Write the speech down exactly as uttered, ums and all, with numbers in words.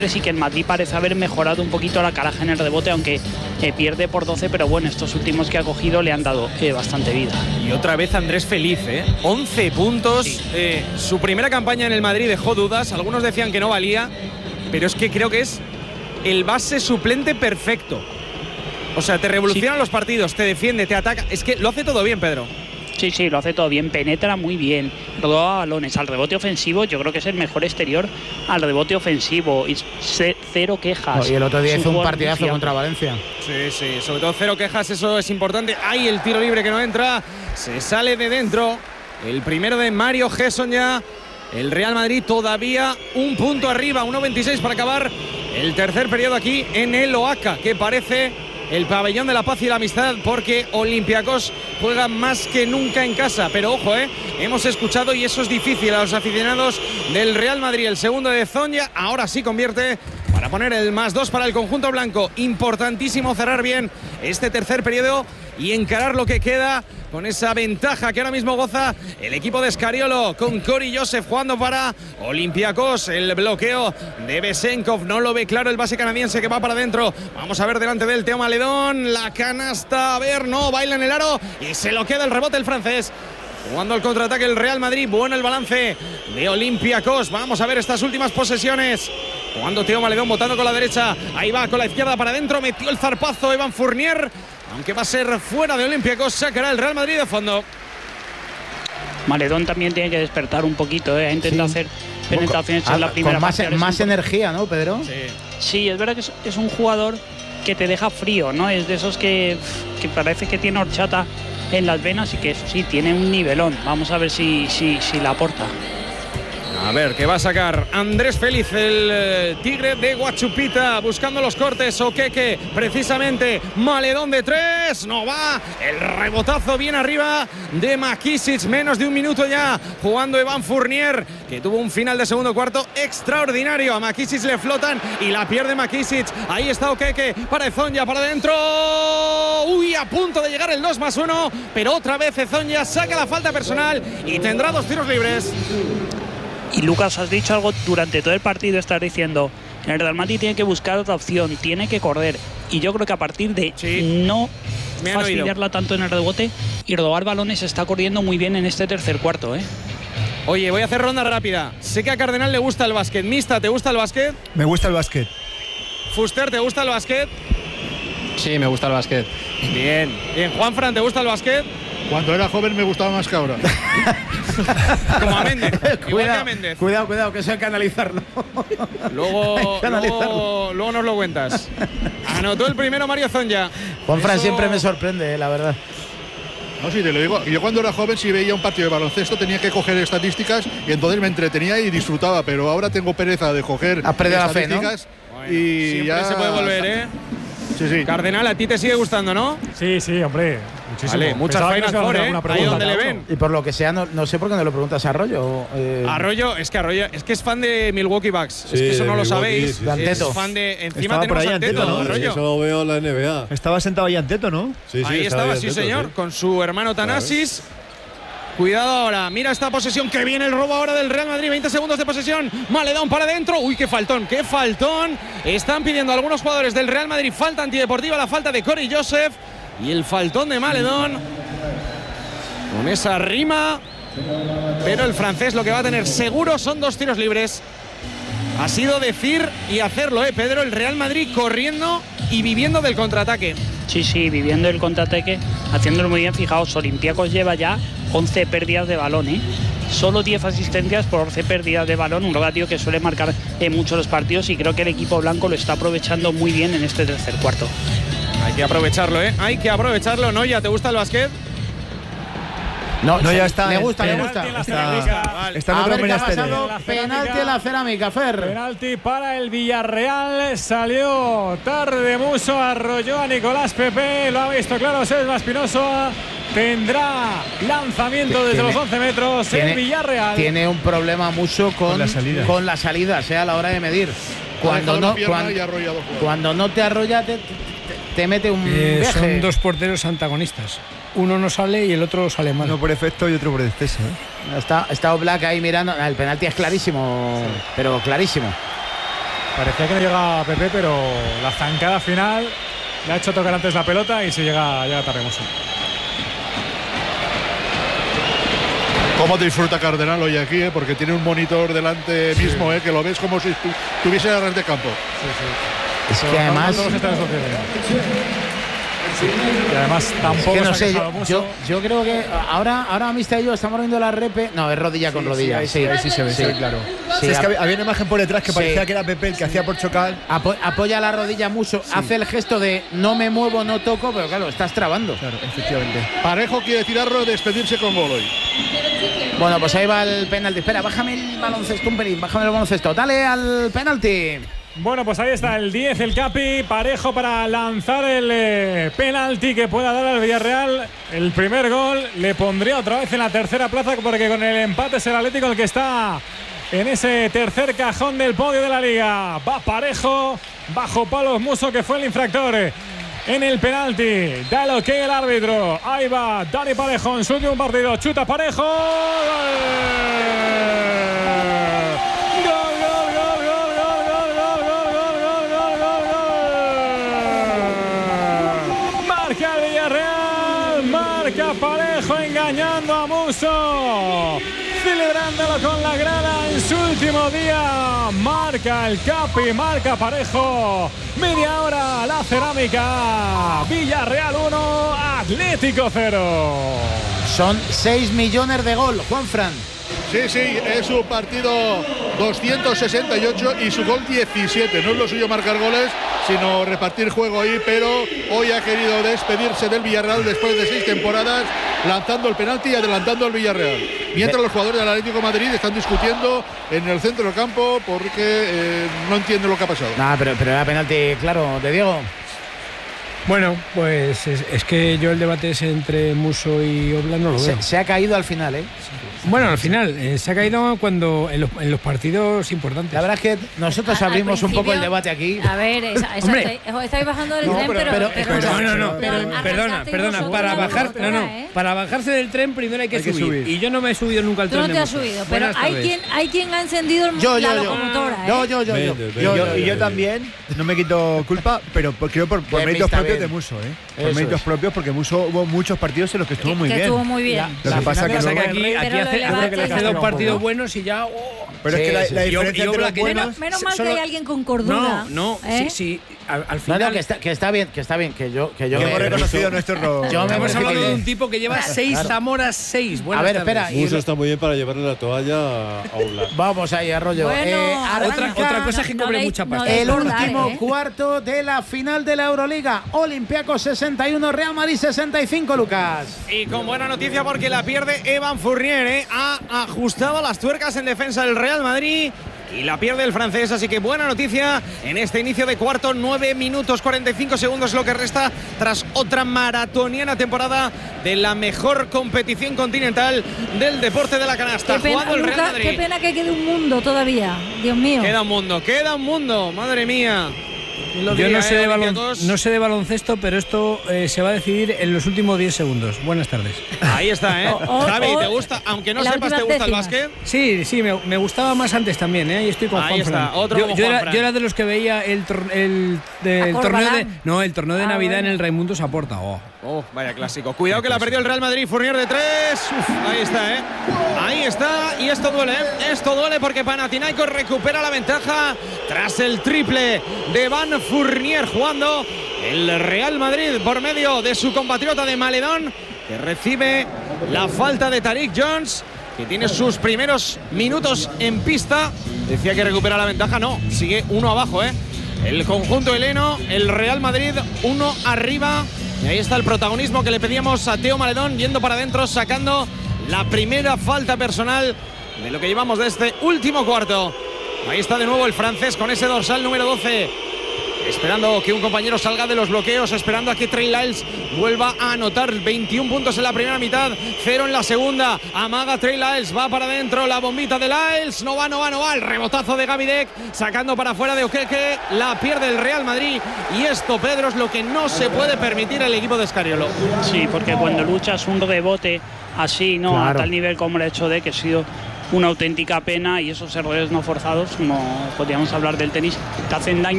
y que el Madrid parece haber mejorado un poquito la caraja en el rebote, aunque eh, pierde por doce, pero bueno, estos últimos que ha cogido le han dado eh, bastante vida. Y otra vez Andrés Feliz, ¿eh? once puntos, sí. eh, su primera campaña en el Madrid dejó dudas, algunos decían que no valía, pero es que creo que es el base suplente perfecto. O sea, te revoluciona sí. los partidos, te defiende, te ataca, es que lo hace todo bien, Pedro. Sí, sí, lo hace todo bien, penetra muy bien, roba balones. Al rebote ofensivo yo creo que es el mejor exterior al rebote ofensivo, y cero quejas. Oh, y el otro día hizo un partidazo contra Valencia. Sí, sí, sobre todo cero quejas, eso es importante. ¡Ay, el tiro libre que no entra! Se sale de dentro, el primero de Mario Gesson ya. El Real Madrid todavía un punto arriba, uno veintiséis para acabar el tercer periodo aquí en el Oaca, que parece el pabellón de la paz y la amistad, porque Olympiacos juega más que nunca en casa. Pero ojo, eh, hemos escuchado, y eso es difícil a los aficionados del Real Madrid, el segundo de Zonja, ahora sí convierte para poner el más dos para el conjunto blanco. Importantísimo cerrar bien este tercer periodo y encarar lo que queda con esa ventaja que ahora mismo goza el equipo de Scariolo, con Cory Joseph jugando para Olympiacos. El bloqueo de Besenkov, no lo ve claro el base canadiense, que va para adentro. Vamos a ver delante del Theo Maledón, la canasta, a ver, no, baila en el aro y se lo queda el rebote el francés. Jugando el contraataque el Real Madrid, bueno el balance de Olympiacos. Vamos a ver estas últimas posesiones. Jugando Theo Maledón, botando con la derecha, ahí va con la izquierda para adentro, metió el zarpazo Evan Fournier. Aunque va a ser fuera de Olympiacos, sacará el Real Madrid de fondo. Maledón también tiene que despertar un poquito, ¿eh? Ha intentado sí. hacer penetraciones en la primera con más, parte. más energía, ¿no, Pedro? Sí. sí, es verdad que es, es un jugador que te deja frío, ¿no? Es de esos que, que parece que tiene horchata en las venas y que eso sí, tiene un nivelón. Vamos a ver si, si, si la aporta. A ver, ¿qué va a sacar Andrés Feliz, el eh, tigre de Guachupita, buscando los cortes? Okeke, precisamente, Maledón de tres, no va, el rebotazo bien arriba de Makisic, menos de un minuto ya, jugando Evan Fournier, que tuvo un final de segundo cuarto extraordinario. A Makisic le flotan y la pierde Makisic, ahí está Okeke, para Zonja, para adentro, uy, a punto de llegar el dos más uno, pero otra vez Zonja saca la falta personal y tendrá dos tiros libres. Y Lucas, has dicho algo durante todo el partido, estás diciendo, el Real Madrid tiene que buscar otra opción, tiene que correr. Y yo creo que a partir de sí. no fastidiarla tanto en el rebote y robar balones, está corriendo muy bien en este tercer cuarto, ¿eh? Oye, voy a hacer ronda rápida. Sé que a Cardenal le gusta el básquet. Mista, ¿te gusta el básquet? Me gusta el básquet. Fuster, ¿te gusta el básquet? Sí, me gusta el básquet. Bien. Bien. Juanfran, ¿te gusta el básquet? Cuando era joven me gustaba más que ahora. Como a Méndez. Cuidado, a Méndez. cuidado, cuidado, que eso hay que analizarlo. Luego, que analizarlo. luego, luego nos lo cuentas. Anotó el primero Mario Zonja. Juanfran eso... siempre me sorprende, la verdad. No, sí, te lo digo. Yo cuando era joven, si veía un partido de baloncesto, tenía que coger estadísticas y entonces me entretenía y disfrutaba. Pero ahora tengo pereza de coger Has perdido estadísticas. La fe, ¿no? Bueno, y siempre ya se puede volver, ¿eh? Sí, sí. Cardenal, a ti te sigue gustando, ¿no? Sí, sí, hombre. Muchísimo. Vale, muchas Final Four, ¿eh? Ahí donde le ven. Y por lo que sea, no, no sé por qué no lo preguntas a Arroyo. Eh... Arroyo, es que Arroyo es que es fan de Milwaukee Bucks. Sí, es que eso no lo Milwaukee, sabéis. Sí, sí. Es fan de. Encima estaba tenemos por ahí Anteto, Anteto, ¿no? Arroyo. Eso lo veo en la N B A. Estaba sentado ahí Anteto, ¿no? Sí, sí, ahí estaba, sí, Anteto, señor, sí. con su hermano Thanasis. Cuidado ahora, mira esta posesión, que viene el robo ahora del Real Madrid, veinte segundos de posesión, Maledón para adentro, uy, qué faltón, qué faltón, están pidiendo algunos jugadores del Real Madrid falta antideportiva, la falta de Cory Joseph y el faltón de Maledón, con esa rima, pero el francés lo que va a tener seguro son dos tiros libres. Ha sido decir y hacerlo, ¿eh, Pedro? El Real Madrid corriendo y viviendo del contraataque. Sí, sí, viviendo el contraataque, haciéndolo muy bien. Fijaos, Olympiacos lleva ya once pérdidas de balón, ¿eh? Solo diez asistencias por once pérdidas de balón, un ratio que suele marcar en muchos los partidos, y creo que el equipo blanco lo está aprovechando muy bien en este tercer cuarto. Hay que aprovecharlo, ¿eh? Hay que aprovecharlo, ¿no? ¿Ya te gusta el básquet? No, no, ya está. Le eh, gusta, le penalti gusta. en la Está, cerámica. Vale. Está en a otro ver qué ha menester. pasado. Penalti en la cerámica, Fer. Penalti para el Villarreal. Salió tarde Muso, arrolló a Nicolás Pepe. Lo ha visto claro Selva Espinoso. Tendrá lanzamiento desde tiene, los once metros tiene, el Villarreal. Tiene un problema mucho con, con la salida, con la salida, sea a la hora de medir. Cuando no, cuando, cuando no te arrolla, te, te, te mete un eh, viaje. Son dos porteros antagonistas. Uno no sale y el otro sale mal. Uno por efecto y otro por exceso, ¿eh? Está, está Oblak ahí mirando. El penalti es clarísimo, sí. pero clarísimo. Parecía que no llega Pepe, pero la zancada final le ha hecho tocar antes la pelota y se llega, llega tarde Musso. Cómo disfruta Cardenal hoy aquí, ¿eh? Porque tiene un monitor delante sí. mismo, ¿eh? Que lo ves como si tuviese a ras de campo. Sí, sí. Es que además... Y además tampoco es que no se ha sé, yo, mucho. Yo, yo creo que ahora, ahora Mister y yo estamos viendo la repe. No, es rodilla con sí, rodilla. Sí, sí, ahí sí, sí se ve, sí, claro. Sí, sí, es que había una imagen por detrás que sí. parecía que era Pepe el que sí. hacía por chocar. Apo apoya la rodilla mucho, sí. hace el gesto de no me muevo, no toco, pero claro, estás trabando. Claro, efectivamente. Parejo quiere tirarlo, despedirse con gol hoy. Bueno, pues ahí va el penalti. Espera, bájame el baloncesto un pelín, bájame el baloncesto. Dale al penalti. Bueno, pues ahí está el diez, el Capi, Parejo para lanzar el eh, penalti que pueda dar al Villarreal. El primer gol le pondría otra vez en la tercera plaza porque con el empate es el Atlético el que está en ese tercer cajón del podio de la Liga. Va Parejo, bajo palos Musso que fue el infractor en el penalti. Da lo que el árbitro. Ahí va Dani Parejo en su último partido. Chuta Parejo. ¡Gol! Parejo engañando a Musso, celebrándolo con la grada en su último día. Marca el Capi, marca Parejo. Media hora la cerámica. Villarreal uno, Atlético cero. Son seis millones de gol, Juanfran. Sí, sí, es su partido doscientos sesenta y ocho y su gol diecisiete. No es lo suyo marcar goles, sino repartir juego ahí, pero hoy ha querido despedirse del Villarreal después de seis temporadas, lanzando el penalti y adelantando al Villarreal. Mientras los jugadores del Atlético de Madrid están discutiendo en el centro del campo porque eh, no entienden lo que ha pasado. Nah, pero, pero era penalti, claro, de Diego. Bueno, pues es, es que yo el debate es entre Musso y Oblak, no lo veo. Se, se ha caído al final, ¿eh? Bueno, al final, eh, se ha caído cuando en los, en los partidos importantes. La verdad es que nosotros a, abrimos un poco el debate aquí. A ver, esa, esa Hombre, estáis, estáis bajando del no, tren, pero, pero... pero, pero, pero no, no, no, pero, pero, perdona, perdona, para bajar, no, no, ¿eh? Para bajarse del tren primero hay que, hay que subir, subir. Y yo no me he subido nunca al Tú tren. Tú no te has subido, pero hay quien, hay quien ha encendido el, yo, yo, la yo. locomotora, ¿eh? Yo, yo, yo, yo. yo, yo, yo, y yo también, no me quito culpa, pero creo por, por méritos propios de Musso, ¿eh? Por méritos propios, porque Musso hubo muchos partidos en los que estuvo muy que bien. Estuvo muy bien. La, lo que pasa que es que aquí, aquí hace, hace dos partidos buenos y ya. Oh. Pero sí, es que la, sí, la sí. diferencia yo, yo entre los buenos. Menos mal solo, que hay alguien con cordura. No, no, ¿eh? sí, sí. Al, al final. No, no, que está, que está bien, que está bien, que yo, que yo que me hemos reconocido nuestro error. Yo me Estamos hablando que... de un tipo que lleva seis claro. Zamoras, seis. Buenas a ver, tardes. espera. Musso está muy bien para llevarle la toalla a Oblak. Vamos ahí, Arroyo. Bueno, eh, otra, otra cosa es que no, cobre no mucha no pasta. el recordar, último ¿eh? cuarto de la final de la Euroliga. Olympiacos sesenta y uno, Real Madrid sesenta y cinco, Lucas. Y con buena noticia porque la pierde Evan Fournier, ¿eh? Ha ajustado las tuercas en defensa del Real Madrid. Y la pierde el francés, así que buena noticia en este inicio de cuarto. nueve minutos cuarenta y cinco segundos lo que resta tras otra maratoniana temporada de la mejor competición continental del deporte de la canasta. Qué pena, jugando el Real Luca, Madrid. qué pena que quede un mundo todavía, Dios mío. Queda un mundo, queda un mundo, madre mía. Lo Yo diría, no sé, eh, de balon, Olympiacos. no sé de baloncesto, pero esto eh, se va a decidir en los últimos diez segundos. Buenas tardes. Ahí está, ¿eh? O- o- Javi, o- ¿te gusta? Aunque no las sepas, ¿te últimas gusta el décimas. básquet? Sí, sí, me, me gustaba más antes también, ¿eh? Ahí estoy con Ahí Juanfran. está, otro yo, como yo, era, Juanfran. yo era de los que veía el, tor, el, de- el A torneo de Corbalán. no, el torneo de Ah, Navidad bueno. en el Raimundo Saporta. Oh. Oh, vaya clásico. Cuidado que la perdió el Real Madrid. Fournier de tres. Uf, ahí está, ¿eh? Ahí está. Y esto duele, ¿eh? Esto duele porque Panathinaikos recupera la ventaja tras el triple de Van Fournier jugando el Real Madrid por medio de su compatriota de Maledón, que recibe la falta de Tariq Jones, que tiene sus primeros minutos en pista. Decía que recupera la ventaja. No, sigue uno abajo, ¿eh? El conjunto heleno, el Real Madrid, uno arriba. Y ahí está el protagonismo que le pedíamos a Teo Maledón, yendo para adentro, sacando la primera falta personal de lo que llevamos de este último cuarto. Ahí está de nuevo el francés con ese dorsal número doce. Esperando que un compañero salga de los bloqueos, esperando a que Trey Lyles vuelva a anotar. veintiún puntos en la primera mitad, cero en la segunda. Amaga Trey Lyles, va para adentro, la bombita de Lyles, no va, no va, no va. El rebotazo de Gavidec, sacando para afuera de Okeke, la pierde el Real Madrid. Y esto, Pedro, es lo que no se puede permitir al equipo de Scariolo. Sí, porque cuando luchas un rebote así, no Claro. a tal nivel como el hecho de que ha sido una auténtica pena y esos errores no forzados, como podríamos hablar del tenis, te hacen daño.